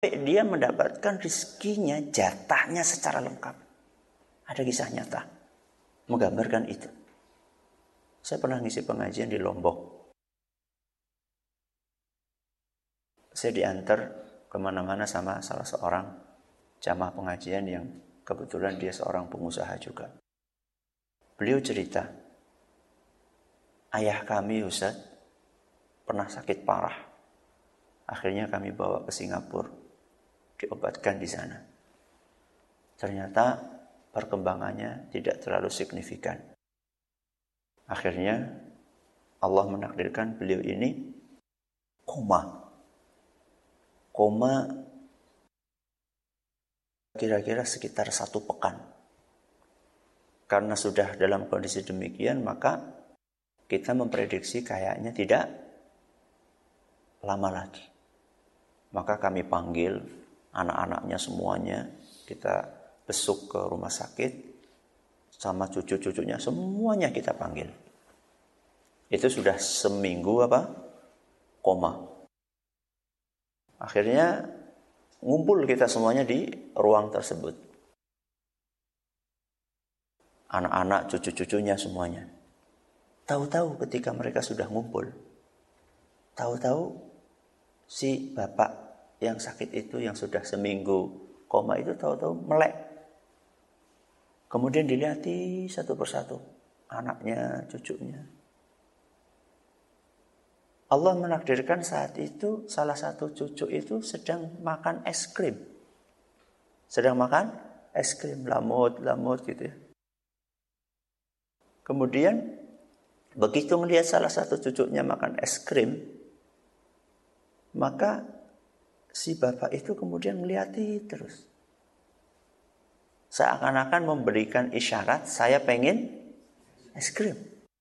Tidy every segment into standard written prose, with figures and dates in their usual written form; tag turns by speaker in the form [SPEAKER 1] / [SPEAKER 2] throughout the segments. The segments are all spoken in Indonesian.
[SPEAKER 1] dia mendapatkan rezekinya, jatahnya secara lengkap. Ada kisah nyata menggambarkan itu. Saya pernah ngisi pengajian di Lombok. Saya diantar kemana-mana sama salah seorang jamaah pengajian yang kebetulan dia seorang pengusaha juga. Beliau cerita, ayah kami Ustaz pernah sakit parah. Akhirnya kami bawa ke Singapura, diobatkan di sana. Ternyata perkembangannya tidak terlalu signifikan. Akhirnya Allah menakdirkan beliau ini koma kira-kira sekitar 1 pekan. Karena sudah dalam kondisi demikian, maka kita memprediksi kayaknya tidak lama lagi. Maka kami panggil anak-anaknya semuanya, kita besuk ke rumah sakit, sama cucu-cucunya semuanya kita panggil. Itu sudah seminggu koma. Akhirnya ngumpul kita semuanya di ruang tersebut. Anak-anak, cucu-cucunya semuanya. Tahu-tahu ketika mereka sudah ngumpul, tahu-tahu si bapak yang sakit itu, yang sudah seminggu koma itu, tahu-tahu melek. Kemudian dilihat satu persatu anaknya, cucunya. Allah menakdirkan saat itu salah satu cucu itu sedang makan es krim. Sedang makan es krim, lamut gitu ya. Kemudian begitu melihat salah satu cucunya makan es krim, maka si bapak itu kemudian melihati terus. Seakan-akan memberikan isyarat, saya pengen es krim.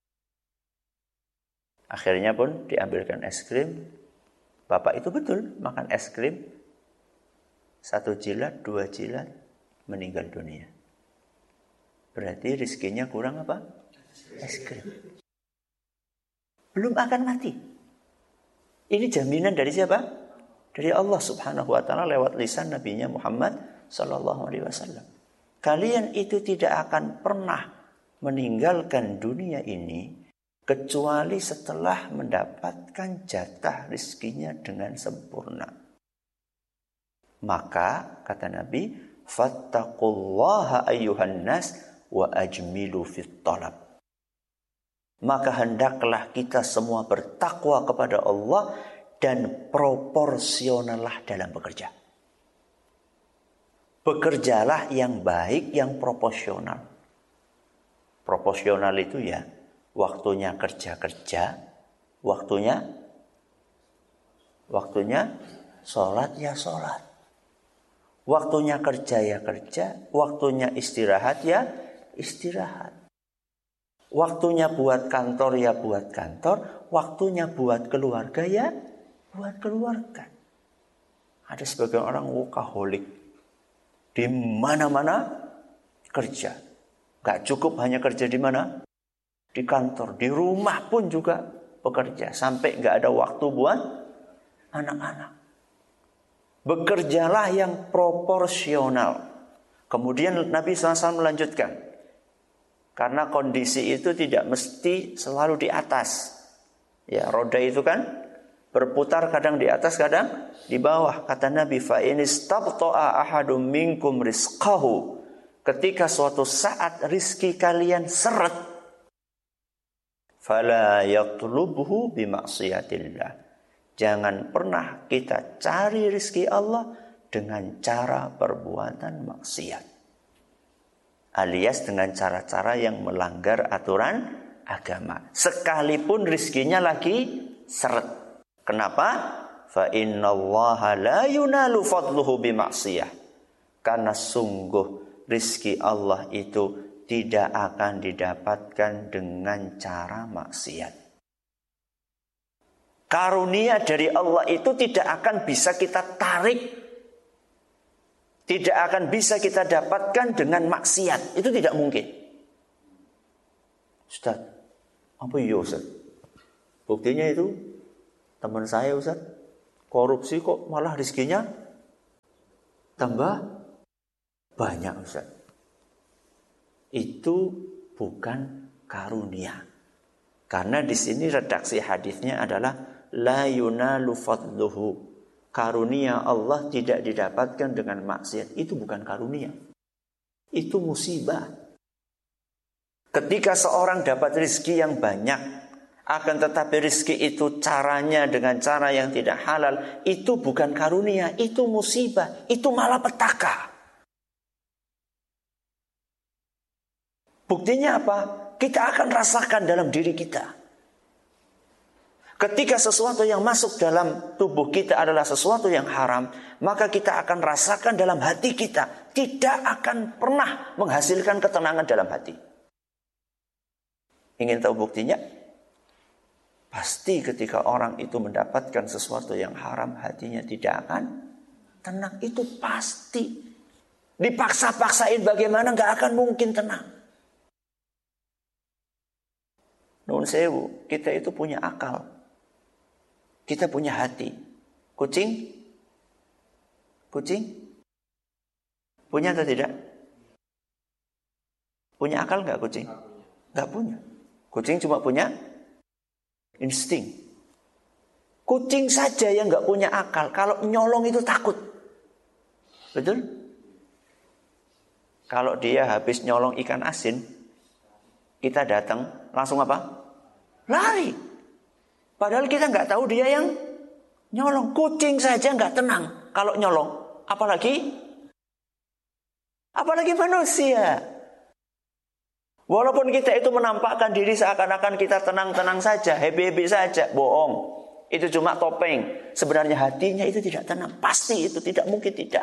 [SPEAKER 1] Akhirnya pun diambilkan es krim. Bapak itu betul makan es krim. 1 jilat, 2 jilat, meninggal dunia. Berarti rezekinya kurang apa? Es krim. Belum akan mati. Ini jaminan dari siapa? Dari Allah Subhanahu wa taala lewat lisan nabinya Muhammad sallallahu alaihi wasallam. Kalian itu tidak akan pernah meninggalkan dunia ini kecuali setelah mendapatkan jatah rezekinya dengan sempurna. Maka kata Nabi, fattaqullaha ayyuhan nas wa ajmilu fit talab. Maka hendaklah kita semua bertakwa kepada Allah dan proporsionallah dalam bekerja. Bekerjalah yang baik, yang proporsional. Proporsional itu ya, waktunya kerja, waktunya sholat ya sholat. Waktunya kerja ya kerja, waktunya istirahat ya istirahat. Waktunya buat kantor ya buat kantor, waktunya buat keluarga ya buat keluarga. Ada sebagian orang workaholic, di mana-mana kerja. Gak cukup hanya kerja di mana? Di kantor, di rumah pun juga bekerja. Sampai gak ada waktu buat anak-anak. Bekerjalah yang proporsional. Kemudian Nabi SAW melanjutkan. Karena kondisi itu tidak mesti selalu di atas. Ya, roda itu kan berputar kadang di atas, kadang di bawah. Kata Nabi, fa in istabta'a ahadum minkum rizqahu. Ketika suatu saat rizki kalian seret, fala yatlubhu bimaksiatillah. Jangan pernah kita cari rizki Allah dengan cara perbuatan maksiat. Alias dengan cara-cara yang melanggar aturan agama. Sekalipun rizkinya lagi seret. Kenapa? Fa innallaha la yunalu fadluhu bimaksiyah. Karena sungguh rizki Allah itu tidak akan didapatkan dengan cara maksiat. Karunia dari Allah itu tidak akan bisa kita tarik, tidak akan bisa kita dapatkan dengan maksiat. Itu tidak mungkin. Ustaz, apa iya Ustaz? Buktinya itu teman saya Ustaz, korupsi kok malah rezekinya tambah banyak, Ustaz. Itu bukan karunia. Karena di sini redaksi hadisnya adalah la yunalu fadluhu. Karunia Allah tidak didapatkan dengan maksiat. Itu bukan karunia. Itu musibah. Ketika seorang dapat rezeki yang banyak, akan tetapi rezeki itu caranya dengan cara yang tidak halal, itu bukan karunia, itu musibah, itu malapetaka. Buktinya apa? Kita akan rasakan dalam diri kita. Ketika sesuatu yang masuk dalam tubuh kita adalah sesuatu yang haram, maka kita akan rasakan dalam hati kita. Tidak akan pernah menghasilkan ketenangan dalam hati. Ingin tahu buktinya? Pasti ketika orang itu mendapatkan sesuatu yang haram, hatinya tidak akan tenang. Itu pasti. Dipaksa-paksain bagaimana gak akan mungkin tenang. Nun sewu, kita itu punya akal. Kita punya hati. Kucing? Kucing? Punya atau tidak? Punya akal gak kucing? Gak punya. Kucing cuma punya insting. Kucing saja yang gak punya akal, kalau nyolong itu takut. Betul? Kalau dia habis nyolong ikan asin, kita datang, langsung apa? Lari. Padahal kita gak tahu dia yang nyolong. Kucing saja gak tenang kalau nyolong. Apalagi manusia. Walaupun kita itu menampakkan diri seakan-akan kita tenang-tenang saja, happy-happy saja, bohong. Itu cuma topeng. Sebenarnya hatinya itu tidak tenang. Pasti itu, tidak mungkin tidak.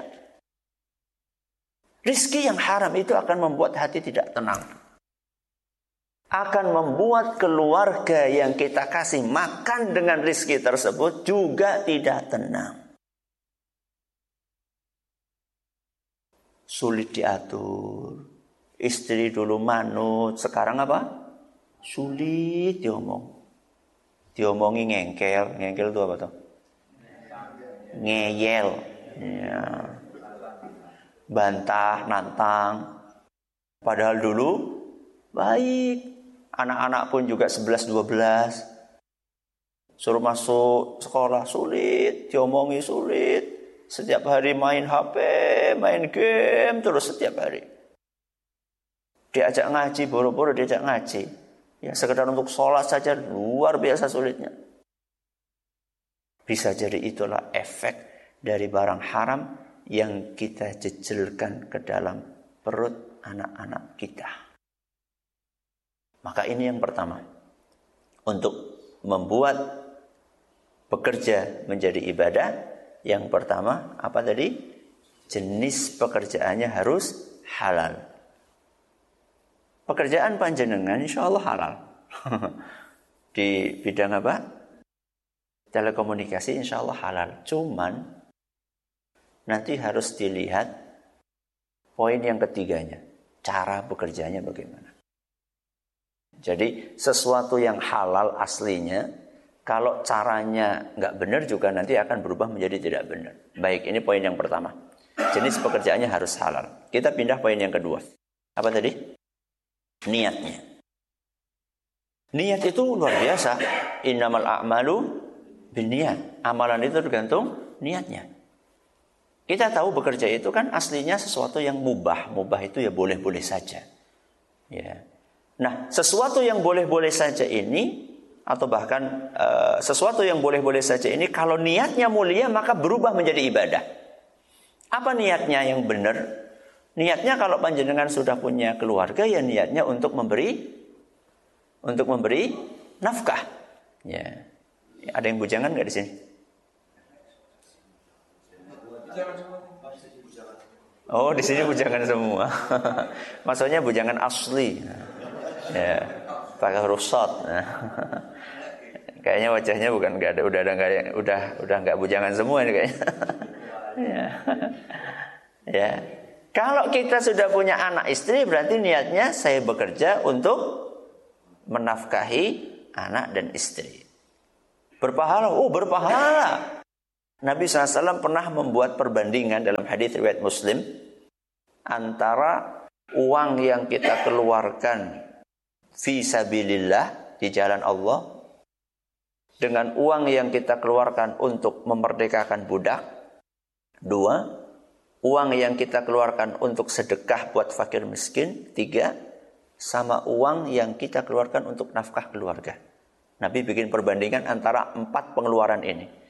[SPEAKER 1] Rizki yang haram itu akan membuat hati tidak tenang. Akan membuat keluarga yang kita kasih makan dengan rizki tersebut juga tidak tenang. Sulit diatur. Istri dulu manut, sekarang apa? Sulit diomong. Diomongi ngengkel. Ngengkel itu apa tuh? Ngeyel. Ya. Bantah, nantang. Padahal dulu baik. Anak-anak pun juga 11-12. Suruh masuk sekolah sulit, diomongi sulit. Setiap hari main HP, main game terus setiap hari. Diajak ngaji, boro-boro diajak ngaji. Ya, sekedar untuk sholat saja luar biasa sulitnya. Bisa jadi itulah efek dari barang haram yang kita jejelkan ke dalam perut anak-anak kita. Maka ini yang pertama. Untuk membuat bekerja menjadi ibadah, yang pertama apa tadi? Jenis pekerjaannya harus halal. Pekerjaan panjenengan insya Allah halal. Di bidang apa? Telekomunikasi insya Allah halal. Cuman nanti harus dilihat poin yang ketiganya. Cara bekerjanya bagaimana. Jadi sesuatu yang halal aslinya, kalau caranya nggak benar juga nanti akan berubah menjadi tidak benar. Baik, ini poin yang pertama. Jenis pekerjaannya harus halal. Kita pindah poin yang kedua. Apa tadi? Niatnya. Niat itu luar biasa. Innamal a'malu binniyat. Amalan itu tergantung niatnya. Kita tahu bekerja itu kan aslinya sesuatu yang mubah. Mubah itu ya boleh-boleh saja. Ya. Nah, sesuatu yang boleh-boleh saja ini, atau bahkan sesuatu yang boleh-boleh saja ini, kalau niatnya mulia maka berubah menjadi ibadah. Apa niatnya yang benar? Niatnya kalau panjenengan sudah punya keluarga, ya niatnya untuk memberi nafkah. Ya. Ada yang bujangan nggak di sini? Oh, di sini bujangan semua. Maksudnya bujangan asli. Ya, pakai huruf shad. Kayaknya wajahnya bukan nggak ada, udah nggak bujangan semua ini kayaknya. Ya. Ya. Kalau kita sudah punya anak istri, berarti niatnya saya bekerja untuk menafkahi anak dan istri. Berpahala, berpahala. Nabi SAW pernah membuat perbandingan dalam hadis riwayat Muslim antara uang yang kita keluarkan fi sabilillah, di jalan Allah, dengan uang yang kita keluarkan untuk memerdekakan budak. 2, uang yang kita keluarkan untuk sedekah buat fakir miskin. 3, sama uang yang kita keluarkan untuk nafkah keluarga. Nabi bikin perbandingan antara 4 pengeluaran ini.